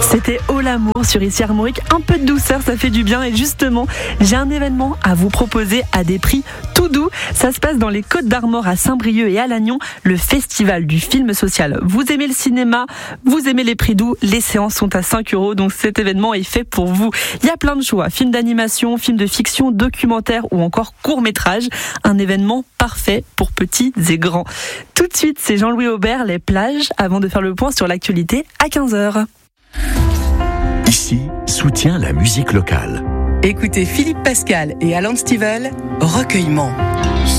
C'était Oh l'amour sur Ici Armorique. Un peu de douceur, ça fait du bien. Et justement, j'ai un événement à vous proposer à des prix tout doux. Ça se passe dans les Côtes d'Armor à Saint-Brieuc et à Lannion, le festival du film social. Vous aimez le cinéma, vous aimez les prix doux, les séances sont à 5 €, donc cet événement est fait pour vous. Il y a plein de choix, films d'animation, films de fiction, documentaires ou encore courts-métrages. Un événement parfait pour petits et grands. Tout de suite, c'est Jean-Louis Aubert, Les plages, avant de faire le point sur l'actualité à 15 h. Ici, soutient la musique locale. Écoutez Philippe Pascal et Alan Stivell, Recueillement.